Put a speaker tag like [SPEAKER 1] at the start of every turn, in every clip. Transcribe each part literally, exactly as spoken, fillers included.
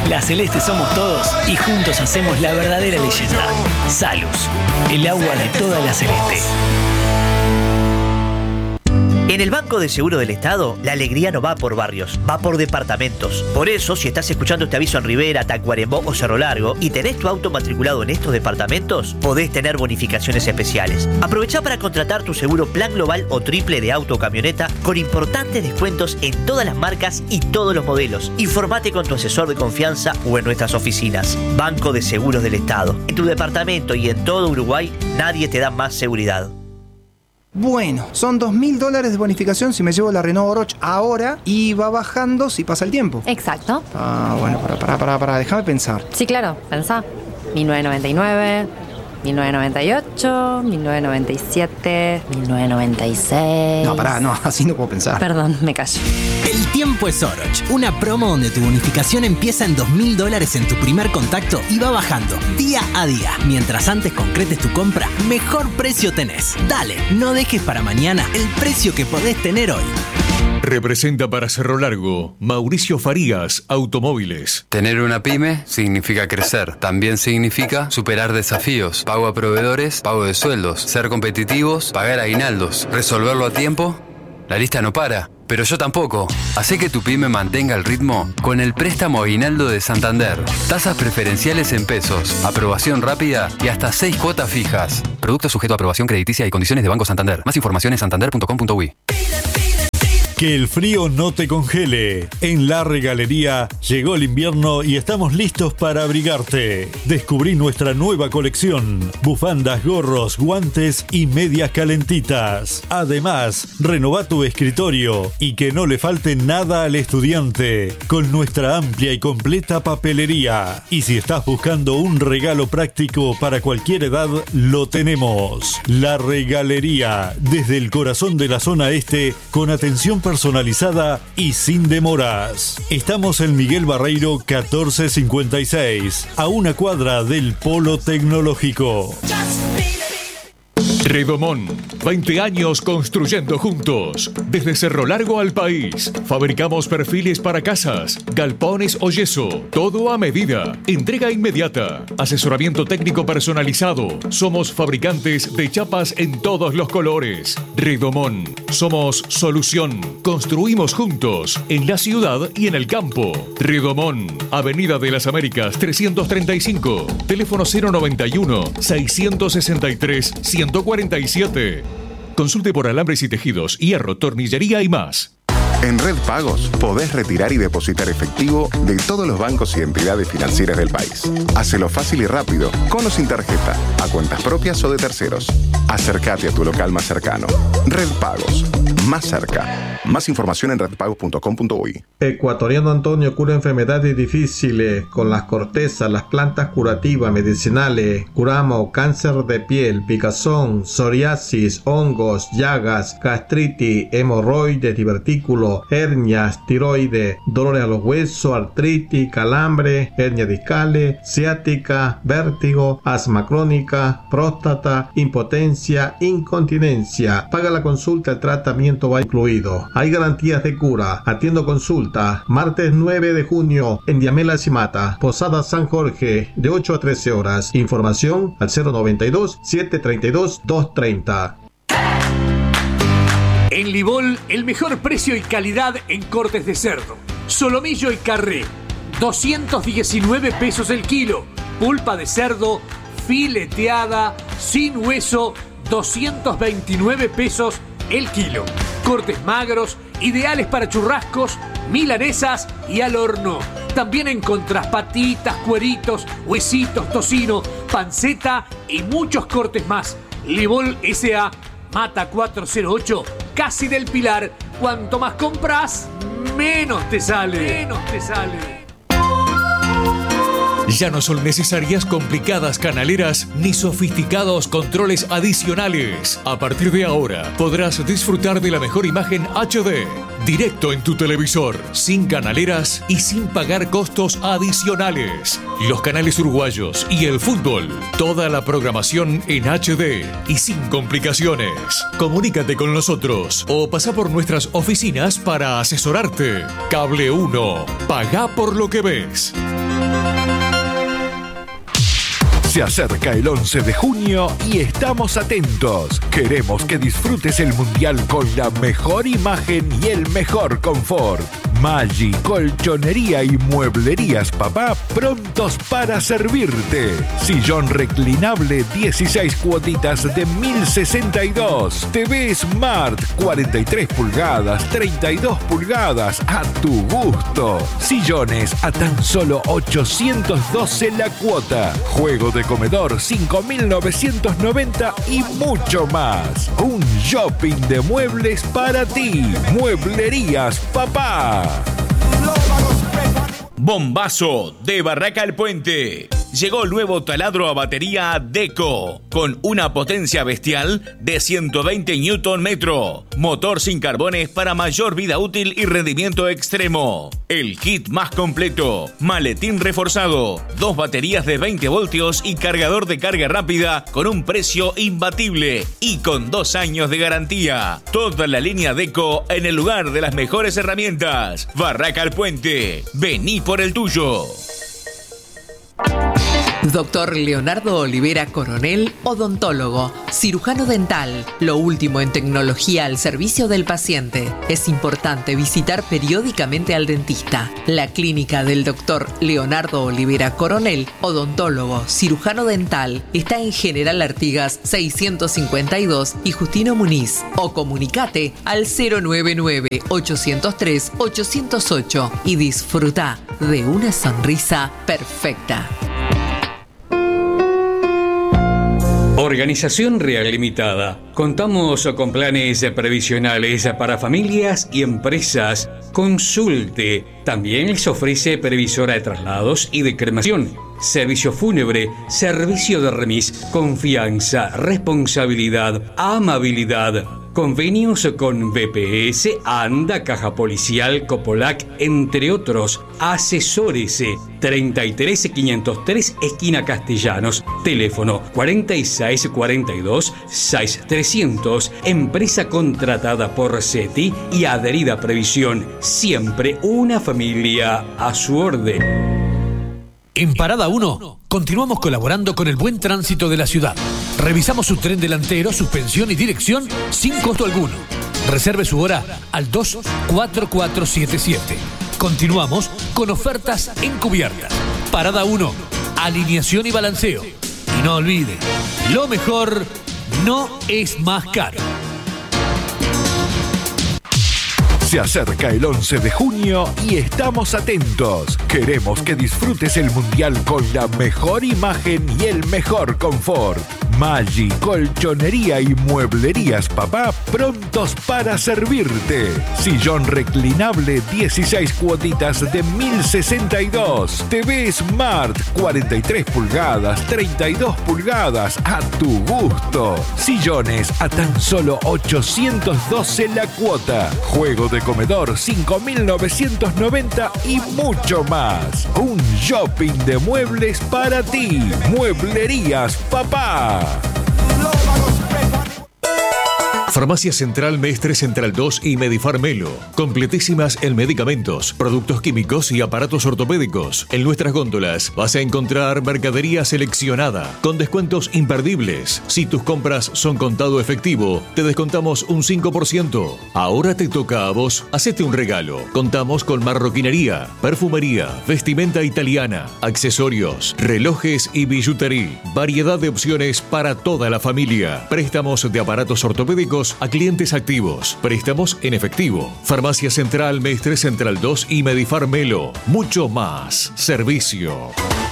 [SPEAKER 1] La Celeste somos todos y juntos hacemos la verdadera leyenda. Salus, el agua de toda la Celeste.
[SPEAKER 2] En el Banco de Seguro del Estado, la alegría no va por barrios, va por departamentos. Por eso, si estás escuchando este aviso en Rivera, Tacuarembó o Cerro Largo y tenés tu auto matriculado en estos departamentos, podés tener bonificaciones especiales. Aprovechá para contratar tu seguro plan global o triple de auto o camioneta con importantes descuentos en todas las marcas y todos los modelos. Informate con tu asesor de confianza o en nuestras oficinas. Banco de Seguros del Estado. En tu departamento y en todo Uruguay, nadie te da más seguridad.
[SPEAKER 3] Bueno, son dos mil dólares de bonificación si me llevo la Renault Oroch ahora y va bajando si pasa el tiempo.
[SPEAKER 4] Exacto.
[SPEAKER 3] Ah, bueno, para, para, para, para, déjame pensar.
[SPEAKER 4] Sí, claro, pensá. mil novecientos noventa y nueve, mil novecientos noventa y ocho, mil novecientos noventa y siete, mil novecientos noventa y seis...
[SPEAKER 3] No, pará, no, así no puedo pensar.
[SPEAKER 4] Perdón, me callo.
[SPEAKER 5] El tiempo es Oroch, una promo donde tu bonificación empieza en dos mil dólares en tu primer contacto y va bajando día a día. Mientras antes concretes tu compra, mejor precio tenés. Dale, no dejes para mañana el precio que podés tener hoy.
[SPEAKER 6] Representa para Cerro Largo Mauricio Farías Automóviles.
[SPEAKER 7] Tener una pyme significa crecer. También significa superar desafíos. Pago a proveedores, pago de sueldos, ser competitivos, pagar aguinaldos, resolverlo a tiempo. La lista no para, pero yo tampoco. Hacé que tu pyme mantenga el ritmo con el préstamo aguinaldo de Santander. Tasas preferenciales en pesos, aprobación rápida y hasta seis cuotas fijas. Producto sujeto a aprobación crediticia y condiciones de Banco Santander. Más información en santander punto com punto uy.
[SPEAKER 8] Que el frío no te congele. En La Regalería llegó el invierno y estamos listos para abrigarte. Descubrí nuestra nueva colección: bufandas, gorros, guantes y medias calentitas. Además, renová tu escritorio y que no le falte nada al estudiante con nuestra amplia y completa papelería. Y si estás buscando un regalo práctico para cualquier edad, lo tenemos. La Regalería, desde el corazón de la zona este, con atención personalizada y sin demoras. Estamos en Miguel Barreiro catorce cincuenta y seis, a una cuadra del Polo Tecnológico.
[SPEAKER 6] Redomón, veinte años construyendo juntos. Desde Cerro Largo al país. Fabricamos perfiles para casas, galpones o yeso. Todo a medida. Entrega inmediata. Asesoramiento técnico personalizado. Somos fabricantes de chapas en todos los colores. Redomón. Somos solución. Construimos juntos. En la ciudad y en el campo. Redomón. Avenida de las Américas trescientos treinta y cinco. Teléfono cero noventa y uno, seiscientos sesenta y tres, ciento cuarenta y siete. Consulte por alambres y tejidos, hierro, tornillería y más.
[SPEAKER 9] En Red Pagos podés retirar y depositar efectivo de todos los bancos y entidades financieras del país. Hacelo fácil y rápido, con o sin tarjeta, a cuentas propias o de terceros. Acércate a tu local más cercano. Red Pagos, más cerca. Más información en red pagos punto com punto uy.
[SPEAKER 10] Ecuatoriano Antonio cura enfermedades difíciles con las cortezas, las plantas curativas, medicinales. Curamos cáncer de piel, picazón, psoriasis, hongos, llagas, gastritis, hemorroides, divertículos, hernias, tiroides, dolores a los huesos, artritis, calambre, hernias discales, ciática, vértigo, asma crónica, próstata, impotencia, incontinencia. Paga la consulta, el tratamiento va incluido. Hay garantías de cura. Atiendo consulta. Martes nueve de junio en Diamela Cimata, Posada San Jorge, de ocho a trece horas. Información al cero noventa y dos, setecientos treinta y dos, doscientos treinta.
[SPEAKER 11] En Libol, el mejor precio y calidad en cortes de cerdo. Solomillo y carré, doscientos diecinueve pesos el kilo. Pulpa de cerdo fileteada, sin hueso, doscientos veintinueve pesos el kilo. Cortes magros, ideales para churrascos, milanesas y al horno. También encontrás patitas, cueritos, huesitos, tocino, panceta y muchos cortes más. Libol S A, Mata cuatrocientos ocho, Casi del Pilar. Cuanto más compras, menos te sale. Menos te sale.
[SPEAKER 6] Ya no son necesarias complicadas canaleras ni sofisticados controles adicionales. A partir de ahora podrás disfrutar de la mejor imagen H D directo en tu televisor, sin canaleras y sin pagar costos adicionales. Los canales uruguayos y el fútbol, toda la programación en H D y sin complicaciones. Comunícate con nosotros o pasa por nuestras oficinas para asesorarte. Cable uno, pagá por lo que ves.
[SPEAKER 12] Se acerca el once de junio y estamos atentos. Queremos que disfrutes el Mundial con la mejor imagen y el mejor confort. Maggi, Colchonería y Mueblerías Papá prontos para servirte. Sillón reclinable dieciséis cuotitas de mil sesenta y dos. T V Smart cuarenta y tres pulgadas, treinta y dos pulgadas a tu gusto. Sillones a tan solo ochocientos doce la cuota. Juego de comedor cinco mil novecientos noventa y mucho más. Un shopping de muebles para ti. Mueblerías Papá.
[SPEAKER 13] Bombazo de Barraca El Puente. Llegó el nuevo taladro a batería Deco con una potencia bestial de ciento veinte newton metro, motor sin carbones para mayor vida útil y rendimiento extremo. El kit más completo, maletín reforzado, dos baterías de veinte voltios y cargador de carga rápida con un precio imbatible y con dos años de garantía. Toda la línea Deco en el lugar de las mejores herramientas. Barraca El Puente, vení por el tuyo.
[SPEAKER 14] Doctor Leonardo Olivera Coronel, odontólogo, cirujano dental, lo último en tecnología al servicio del paciente. Es importante visitar periódicamente al dentista. La clínica del doctor Leonardo Olivera Coronel, odontólogo, cirujano dental, está en General Artigas seiscientos cincuenta y dos y Justino Muniz. O comunicate al cero nueve nueve, ochocientos tres, ochocientos ocho y disfruta de una sonrisa perfecta.
[SPEAKER 15] Organización Real Limitada. Contamos con planes previsionales para familias y empresas. Consulte. También les ofrece previsora de traslados y de cremación, servicio fúnebre, servicio de remis, confianza, responsabilidad, amabilidad. Convenios con B P S, ANDA, Caja Policial, Copolac, entre otros. Asesórese. treinta y tres quinientos tres, esquina Castellanos. Teléfono cuarenta y seis cuarenta y dos, seis mil trescientos. Empresa contratada por SETI y adherida a Previsión. Siempre una familia a su orden.
[SPEAKER 11] En Parada uno, continuamos colaborando con el buen tránsito de la ciudad. Revisamos su tren delantero, suspensión y dirección sin costo alguno. Reserve su hora al dos cuatro cuatro siete siete. Continuamos con ofertas encubiertas. Parada uno, alineación y balanceo. Y no olvide, lo mejor no es más caro.
[SPEAKER 12] Se acerca el once de junio y estamos atentos. Queremos que disfrutes el Mundial con la mejor imagen y el mejor confort. Maggi, Colchonería y Mueblerías Papá prontos para servirte. Sillón reclinable dieciséis cuotitas de mil sesenta y dos. T V Smart cuarenta y tres pulgadas, treinta y dos pulgadas a tu gusto. Sillones a tan solo ochocientos doce la cuota. Juego de comedor cinco mil novecientos noventa y mucho más. Un shopping de muebles para ti. Mueblerías Papá.
[SPEAKER 6] Farmacia Central Mestre Central dos y Medifar Melo. Completísimas en medicamentos, productos químicos y aparatos ortopédicos. En nuestras góndolas vas a encontrar mercadería seleccionada con descuentos imperdibles. Si tus compras son contado efectivo, te descontamos un cinco por ciento. Ahora te toca a vos. Hacete un regalo. Contamos con marroquinería, perfumería, vestimenta italiana, accesorios, relojes y billutería. Variedad de opciones para toda la familia. Préstamos de aparatos ortopédicos a clientes activos. Préstamos en efectivo. Farmacia Central Mestre Central dos y Medifar Melo. Mucho más servicio.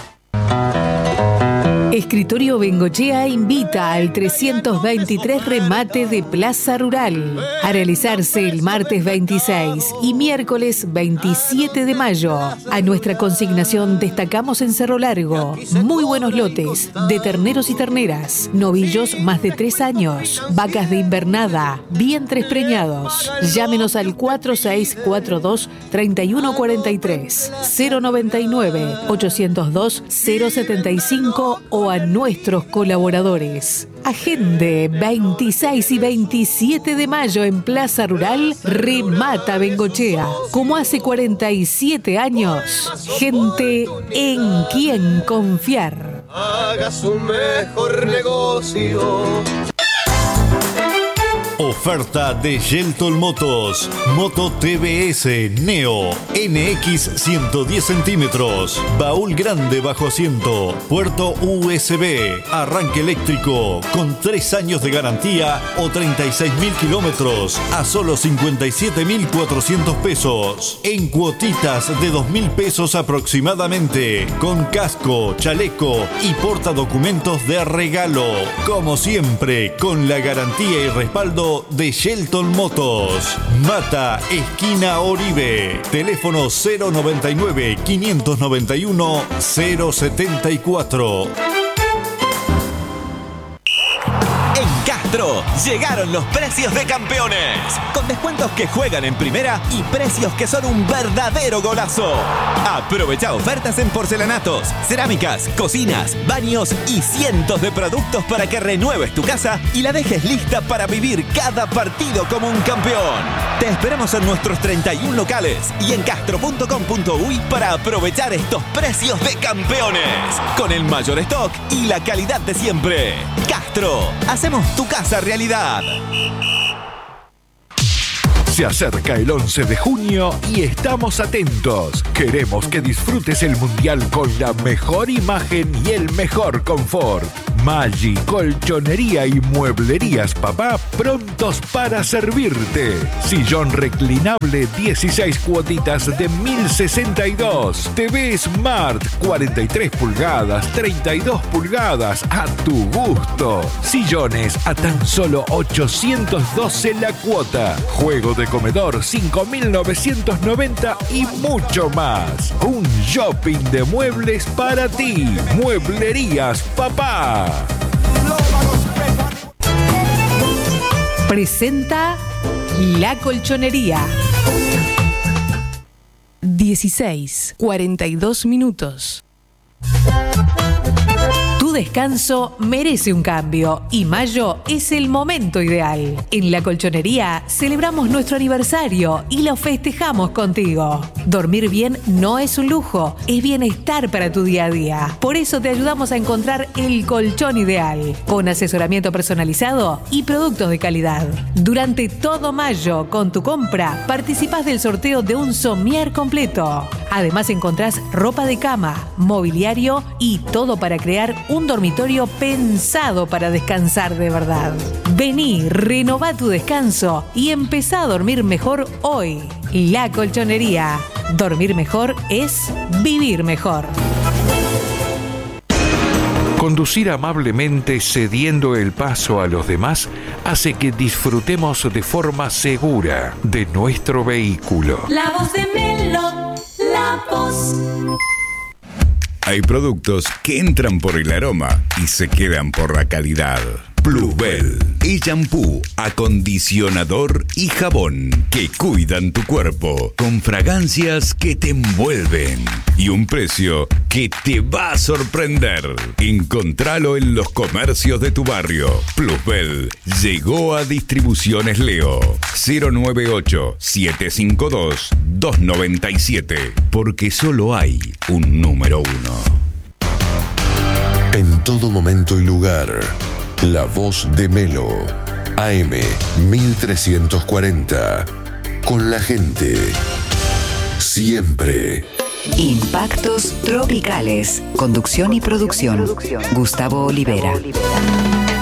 [SPEAKER 16] Escritorio Bengochea invita al trescientos veintitrés remate de Plaza Rural a realizarse el martes veintiséis y miércoles veintisiete de mayo. A nuestra consignación destacamos en Cerro Largo muy buenos lotes de terneros y terneras, novillos más de tres años, vacas de invernada, vientres preñados. Llámenos al cuatro seis cuatro dos, tres uno cuatro tres, cero noventa y nueve, ochocientos dos, cero setenta y cinco o a nuestros colaboradores. Agende veintiséis y veintisiete de mayo en Plaza Rural, remata Bengochea. Como hace cuarenta y siete años, gente en quien confiar.
[SPEAKER 17] Haga su mejor negocio.
[SPEAKER 8] Oferta de Yeltol Motos. Moto T V S Neo N X ciento diez centímetros. Baúl grande bajo asiento. Puerto U S B. Arranque eléctrico. Con tres años de garantía o treinta y seis mil kilómetros. A solo cincuenta y siete mil cuatrocientos pesos. En cuotitas de dos mil pesos aproximadamente. Con casco, chaleco y portadocumentos de regalo. Como siempre, con la garantía y respaldo de Yeltol Motos. Mata, esquina Oribe. Teléfono cero noventa y nueve, quinientos noventa y uno, cero setenta y cuatro.
[SPEAKER 18] En Castro llegaron los precios de campeones, con descuentos que juegan en primera y precios que son un verdadero golazo. Aprovecha ofertas en porcelanatos, cerámicas, cocinas, baños y cientos de productos para que renueves tu casa y la dejes lista para vivir cada partido como un campeón. Te esperamos en nuestros treinta y uno locales y en castro punto com punto uy para aprovechar estos precios de campeones, con el mayor stock y la calidad de siempre. Castro, hacemos tu casa realidad.
[SPEAKER 12] Se acerca el once de junio y estamos atentos. Queremos que disfrutes el Mundial con la mejor imagen y el mejor confort. Maggi, Colchonería y Mueblerías Papá prontos para servirte. Sillón reclinable dieciséis cuotitas de mil sesenta y dos. T V Smart cuarenta y tres pulgadas, treinta y dos pulgadas a tu gusto. Sillones a tan solo ochocientos doce la cuota. Juego de comedor cinco mil novecientos noventa y mucho más. Un shopping de muebles para ti. Mueblerías Papá.
[SPEAKER 16] Presenta La Colchonería. dieciséis, cuarenta y dos minutos. Tu descanso merece un cambio y mayo es el momento ideal. En La Colchonería celebramos nuestro aniversario y lo festejamos contigo. Dormir bien no es un lujo, es bienestar para tu día a día. Por eso te ayudamos a encontrar el colchón ideal, con asesoramiento personalizado y productos de calidad. Durante todo mayo, con tu compra, participás del sorteo de un somier completo. Además encontrás ropa de cama, mobiliario y todo para crear un dormitorio pensado para descansar de verdad. Vení, renová tu descanso y empezá a dormir mejor hoy. La Colchonería. Dormir mejor es vivir mejor.
[SPEAKER 12] Conducir amablemente cediendo el paso a los demás hace que disfrutemos de forma segura de nuestro vehículo.
[SPEAKER 19] La voz de Melo, la voz.
[SPEAKER 20] Hay productos que entran por el aroma y se quedan por la calidad. Plusbel, el shampoo, acondicionador y jabón que cuidan tu cuerpo con fragancias que te envuelven y un precio que te va a sorprender. Encontralo en los comercios de tu barrio. Plusbel llegó a Distribuciones Leo. cero nueve ocho, siete cinco dos, dos nueve siete, porque solo hay un número uno.
[SPEAKER 21] En todo momento y lugar, la voz de Melo. A M mil trescientos cuarenta. Con la gente. Siempre.
[SPEAKER 22] Impactos tropicales. Conducción y producción. Gustavo Olivera.